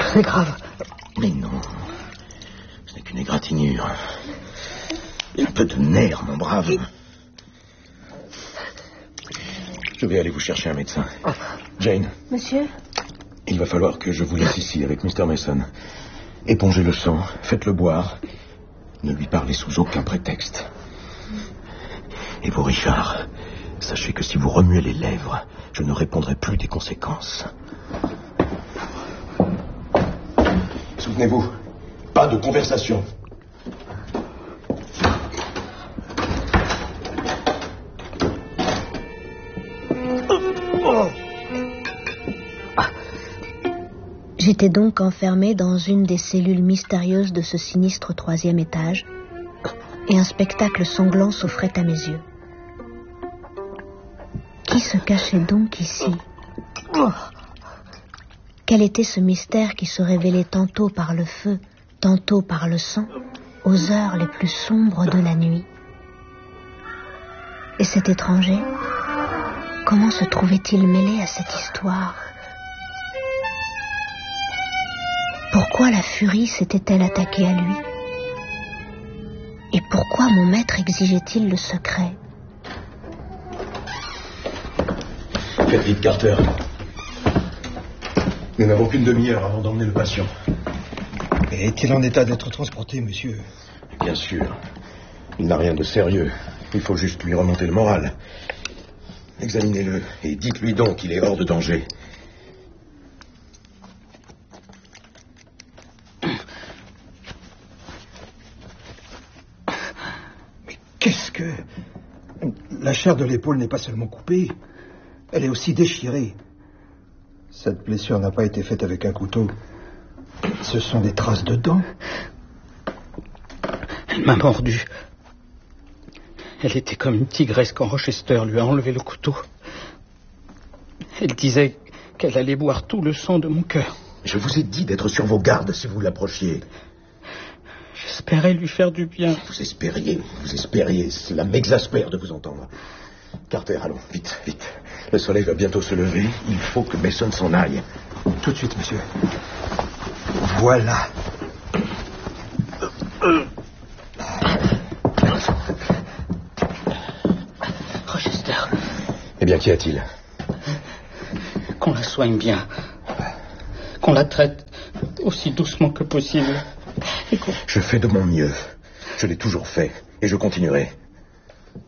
C'est grave. Mais non, ce n'est qu'une égratignure. Un peu de nerf, mon brave. Je vais aller vous chercher un médecin. Jane. Monsieur? Il va falloir que je vous laisse ici avec Mr. Mason. Épongez le sang, faites-le boire. Ne lui parlez sous aucun prétexte. Et vous, Richard, sachez que si vous remuez les lèvres, je ne répondrai plus des conséquences. Souvenez-vous, pas de conversation. J'étais donc enfermé dans une des cellules mystérieuses de ce sinistre 3e étage, et un spectacle sanglant s'offrait à mes yeux. Qui se cachait donc ici? Quel était ce mystère qui se révélait tantôt par le feu, tantôt par le sang, aux heures les plus sombres de la nuit? Et cet étranger, comment se trouvait-il mêlé à cette histoire? Pourquoi la furie s'était-elle attaquée à lui? Et pourquoi mon maître exigeait-il le secret? Faites vite, Carter. Nous n'avons qu'une demi-heure avant d'emmener le patient. Mais est-il en état d'être transporté, monsieur? Bien sûr. Il n'a rien de sérieux. Il faut juste lui remonter le moral. Examinez-le et dites-lui donc qu'il est hors de danger. Qu'est-ce que... La chair de l'épaule n'est pas seulement coupée, elle est aussi déchirée. Cette blessure n'a pas été faite avec un couteau. Ce sont des traces de dents. Elle m'a mordu. Elle était comme une tigresse quand Rochester lui a enlevé le couteau. Elle disait qu'elle allait boire tout le sang de mon cœur. Je vous ai dit d'être sur vos gardes si vous l'approchiez. J'espérais lui faire du bien. Vous espériez. Cela m'exaspère de vous entendre. Carter, allons, vite, vite. Le soleil va bientôt se lever. Il faut que Mason s'en aille. Tout de suite, monsieur. Voilà. Rochester. Eh bien, qu'y a-t-il? Qu'on la soigne bien. Qu'on la traite aussi doucement que possible. Je fais de mon mieux. Je l'ai toujours fait et je continuerai.